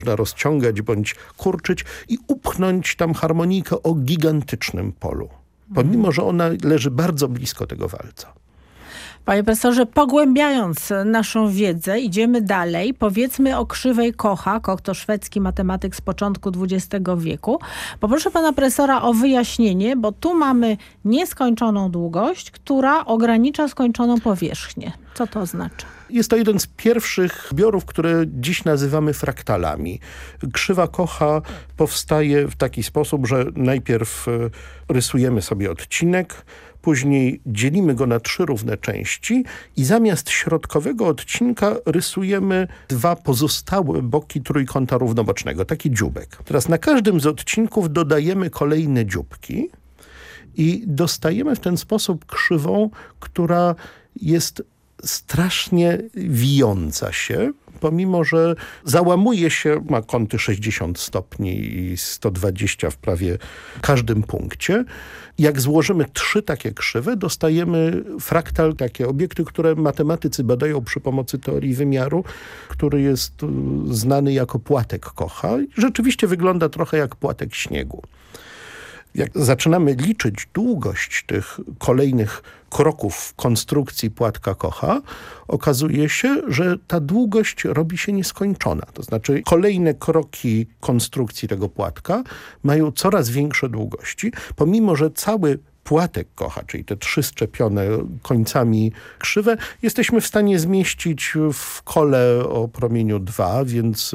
Można rozciągać bądź kurczyć i upchnąć tam harmonijkę o gigantycznym polu. Pomimo, że ona leży bardzo blisko tego walca. Panie profesorze, pogłębiając naszą wiedzę, idziemy dalej. Powiedzmy o krzywej Kocha. Koch to szwedzki matematyk z początku XX wieku. Poproszę pana profesora o wyjaśnienie, bo tu mamy nieskończoną długość, która ogranicza skończoną powierzchnię. Co to oznacza? Jest to jeden z pierwszych zbiorów, które dziś nazywamy fraktalami. Krzywa Kocha powstaje w taki sposób, że najpierw rysujemy sobie odcinek, później dzielimy go na 3 równe części i zamiast środkowego odcinka rysujemy 2 pozostałe boki trójkąta równobocznego, taki dzióbek. Teraz na każdym z odcinków dodajemy kolejne dzióbki i dostajemy w ten sposób krzywą, która jest strasznie wijąca się, pomimo że załamuje się, ma kąty 60 stopni i 120 w prawie każdym punkcie. Jak złożymy 3 takie krzywe, dostajemy fraktal, takie obiekty, które matematycy badają przy pomocy teorii wymiaru, który jest znany jako płatek Kocha. Rzeczywiście wygląda trochę jak płatek śniegu. Jak zaczynamy liczyć długość tych kolejnych kroków w konstrukcji płatka Kocha, okazuje się, że ta długość robi się nieskończona. To znaczy kolejne kroki konstrukcji tego płatka mają coraz większe długości, pomimo że cały płatek Kocha, czyli te 3 szczepione końcami krzywe, jesteśmy w stanie zmieścić w kole o promieniu 2, więc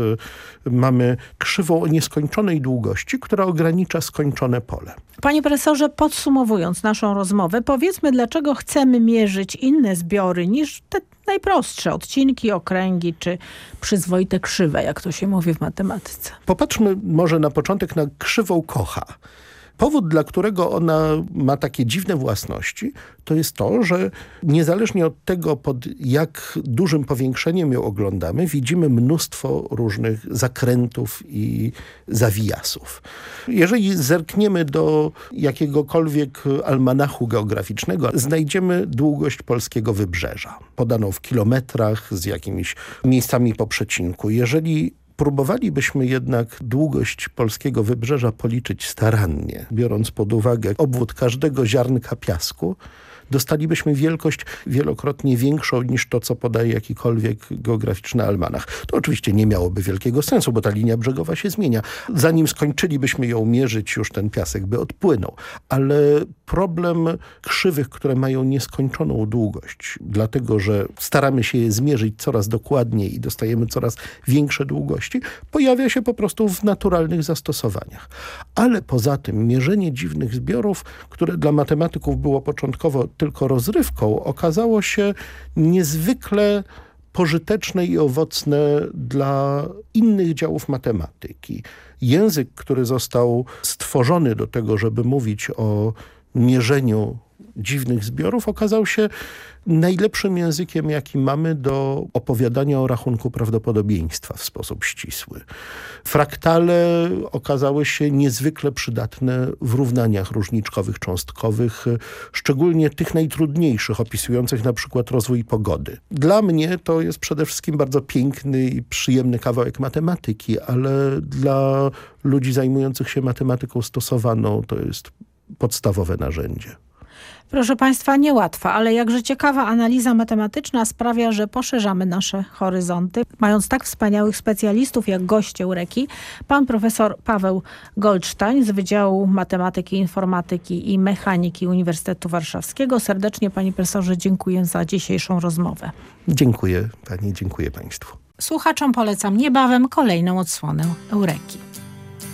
mamy krzywą o nieskończonej długości, która ogranicza skończone pole. Panie profesorze, podsumowując naszą rozmowę, powiedzmy, dlaczego chcemy mierzyć inne zbiory niż te najprostsze odcinki, okręgi czy przyzwoite krzywe, jak to się mówi w matematyce. Popatrzmy może na początek na krzywą Kocha. Powód, dla którego ona ma takie dziwne własności, to jest to, że niezależnie od tego, pod jak dużym powiększeniem ją oglądamy, widzimy mnóstwo różnych zakrętów i zawijasów. Jeżeli zerkniemy do jakiegokolwiek almanachu geograficznego, znajdziemy długość polskiego wybrzeża, podaną w kilometrach z jakimiś miejscami po przecinku. Jeżeli próbowalibyśmy jednak długość polskiego wybrzeża policzyć starannie, biorąc pod uwagę obwód każdego ziarnka piasku, dostalibyśmy wielkość wielokrotnie większą niż to, co podaje jakikolwiek geograficzny almanach. To oczywiście nie miałoby wielkiego sensu, bo ta linia brzegowa się zmienia. Zanim skończylibyśmy ją mierzyć, już ten piasek by odpłynął. Ale problem krzywych, które mają nieskończoną długość, dlatego że staramy się je zmierzyć coraz dokładniej i dostajemy coraz większe długości, pojawia się po prostu w naturalnych zastosowaniach. Ale poza tym mierzenie dziwnych zbiorów, które dla matematyków było początkowo tylko rozrywką, okazało się niezwykle pożyteczne i owocne dla innych działów matematyki. Język, który został stworzony do tego, żeby mówić o mierzeniu dziwnych zbiorów, okazał się najlepszym językiem, jaki mamy do opowiadania o rachunku prawdopodobieństwa w sposób ścisły. Fraktale okazały się niezwykle przydatne w równaniach różniczkowych, cząstkowych, szczególnie tych najtrudniejszych, opisujących na przykład rozwój pogody. Dla mnie to jest przede wszystkim bardzo piękny i przyjemny kawałek matematyki, ale dla ludzi zajmujących się matematyką stosowaną to jest podstawowe narzędzie. Proszę państwa, niełatwa, ale jakże ciekawa analiza matematyczna sprawia, że poszerzamy nasze horyzonty. Mając tak wspaniałych specjalistów jak goście Eureki, pan profesor Paweł Goldstein z Wydziału Matematyki, Informatyki i Mechaniki Uniwersytetu Warszawskiego. Serdecznie, panie profesorze, dziękuję za dzisiejszą rozmowę. Dziękuję pani, dziękuję państwu. Słuchaczom polecam niebawem kolejną odsłonę Eureki.